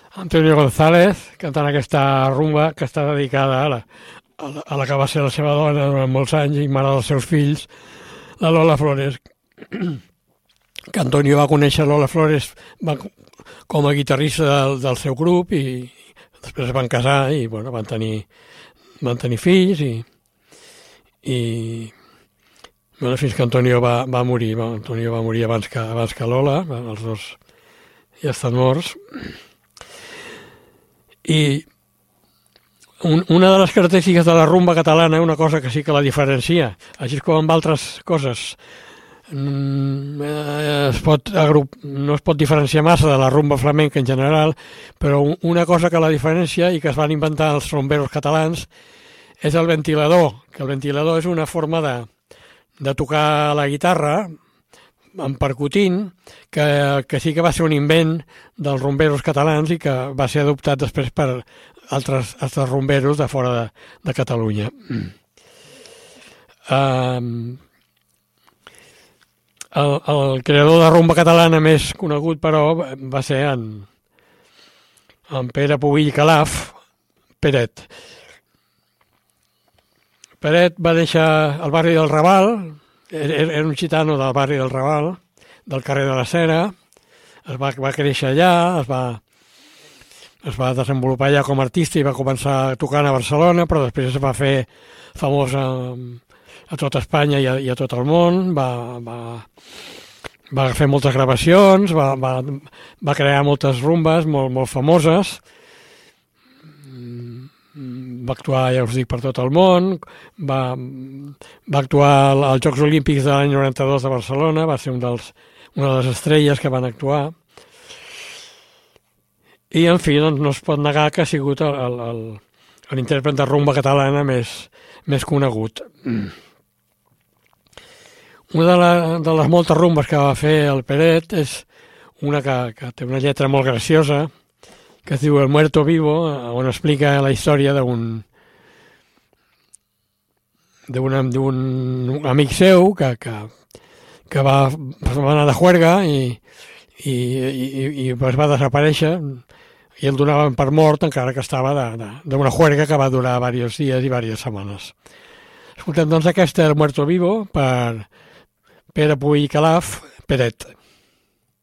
Antonio González, cantant aquesta rumba que està dedicada a la que va ser la seva dona durant molts anys i mare dels seus fills, la Lola Flores. Que Antonio va conèixer Lola Flores com a guitarrista del seu grup i després es van casar i bueno, van tenir fills i bueno, fins que Antonio va morir. Antonio va morir abans que Lola, els dos ja estan morts. I una de les característiques de la rumba catalana, una cosa que sí que la diferencia, així com amb altres coses, no es pot diferenciar massa de la rumba flamenca en general, però una cosa que la diferencia i que es van inventar els rumberos catalans és el ventilador, que el ventilador és una forma de tocar la guitarra amb percutint, que sí que va ser un invent dels rumberos catalans i que va ser adoptat després per altres rumberos de fora de Catalunya. El creador de rumba catalana més conegut, però, va ser en Pere Puig i Calaf, Peret. Peret va deixar el barri del Raval, era un gitano del barri del Raval, del carrer de la Cera, va créixer allà, es va desenvolupar allà com a artista i va començar tocant a Barcelona, però després es va fer famós a tot Espanya i a tot el món, va fer moltes gravacions, va crear moltes rumbes molt famoses, va actuar, ja us dic, per tot el món, va actuar als Jocs Olímpics de l'any 92 de Barcelona, va ser una de les estrelles que van actuar, i en fi, doncs, no es pot negar que ha sigut l'intèrpret de rumba catalana més conegut. Una de les moltes rumbes que va fer el Peret és una que té una lletra molt graciosa, que es diu El Muerto Vivo, on explica la història d'un amic seu que va anar de juerga i es va desaparèixer i el donaven per mort encara que estava d'una juerga que va durar diversos dies i diverses setmanes. Escoltem doncs aquesta El Muerto Vivo per Pere Puig i Calaf, Peret.